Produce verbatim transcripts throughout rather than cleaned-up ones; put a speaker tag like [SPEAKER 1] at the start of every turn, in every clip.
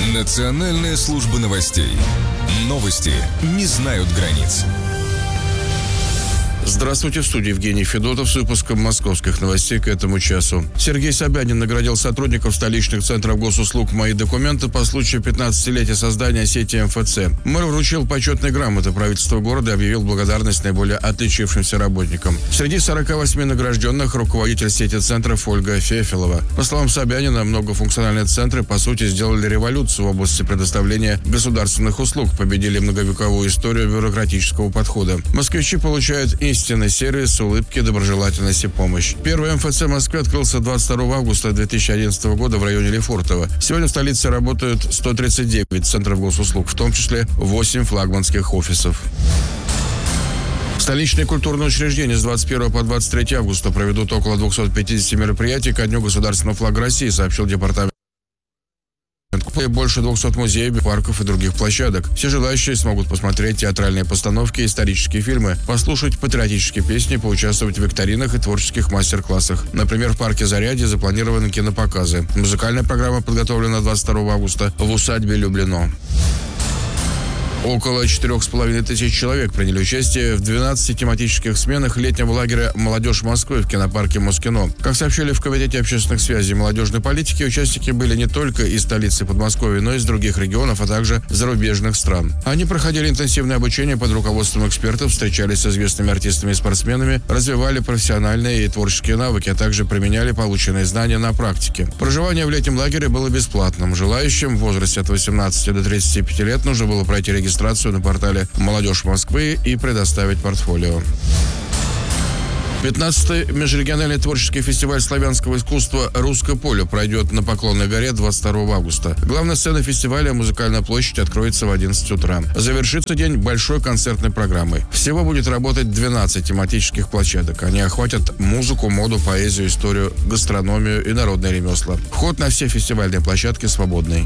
[SPEAKER 1] Национальная служба новостей. Новости не знают границ.
[SPEAKER 2] Здравствуйте, в студии Евгений Федотов с выпуском московских новостей к этому часу. Сергей Собянин наградил сотрудников столичных центров госуслуг «Мои документы» по случаю пятнадцатилетия создания сети эм эф цэ. Мэр вручил почетные грамоты правительства города и объявил благодарность наиболее отличившимся работникам. Среди сорока восьми награжденных руководитель сети центров Ольга Фефелова. По словам Собянина, многофункциональные центры, по сути, сделали революцию в области предоставления государственных услуг, победили многовековую историю бюрократического подхода. Москвичи получают истинный сервис, улыбки, доброжелательность и помощь. Первый эм эф цэ Москвы открылся двадцать второго августа две тысячи одиннадцатого года в районе Лефортово. Сегодня в столице работают сто тридцать девять центров госуслуг, в том числе восемь флагманских офисов. Столичные культурные учреждения с двадцать первого по двадцать третье августа проведут около двухсот пятидесяти мероприятий ко Дню государственного флага России, сообщил департамент. Больше двухсот музеев, парков и других площадок. Все желающие смогут посмотреть театральные постановки, исторические фильмы, послушать патриотические песни, поучаствовать в викторинах и творческих мастер-классах. Например, в парке Зарядье запланированы кинопоказы. Музыкальная программа подготовлена двадцать второго августа в усадьбе Люблино. Около четырех с половиной тысяч человек приняли участие в двенадцати тематических сменах летнего лагеря «Молодежь Москвы» в кинопарке Москино. Как сообщили в Комитете общественных связей и молодежной политики, участники были не только из столицы Подмосковья, но и из других регионов, а также зарубежных стран. Они проходили интенсивное обучение под руководством экспертов, встречались с известными артистами и спортсменами, развивали профессиональные и творческие навыки, а также применяли полученные знания на практике. Проживание в летнем лагере было бесплатным. Желающим в возрасте от восемнадцати до тридцати пяти лет нужно было пройти регистрацию регистрацию на портале «Молодежь Москвы» и предоставить портфолио. пятнадцатый межрегиональный творческий фестиваль славянского искусства «Русское поле» пройдет на Поклонной горе двадцать второго августа. Главная сцена фестиваля «Музыкальная площадь» откроется в одиннадцать утра. Завершится день большой концертной программой. Всего будет работать двенадцать тематических площадок. Они охватят музыку, моду, поэзию, историю, гастрономию и народные ремесла. Вход на все фестивальные площадки свободный.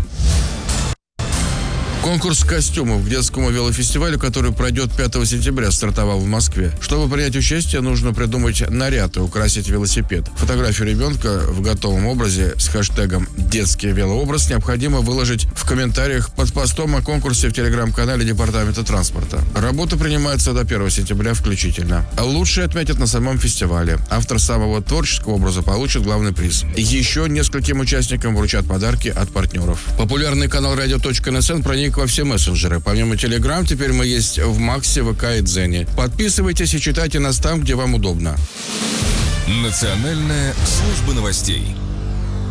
[SPEAKER 2] Конкурс костюмов к детскому велофестивалю, который пройдет пятого сентября, стартовал в Москве. Чтобы принять участие, нужно придумать наряд и украсить велосипед. Фотографию ребенка в готовом образе с хэштегом «Детский велообраз» необходимо выложить в комментариях под постом о конкурсе в телеграм-канале Департамента транспорта. Работа принимается до первого сентября включительно. Лучшие отметят на самом фестивале. Автор самого творческого образа получит главный приз. Еще нескольким участникам вручат подарки от партнеров. Популярный канал радио точка эн эс эн проник во все мессенджеры. Помимо Telegram, теперь мы есть в Максе, ВК и Дзене. Подписывайтесь и читайте нас там, где вам удобно.
[SPEAKER 1] Национальная служба новостей.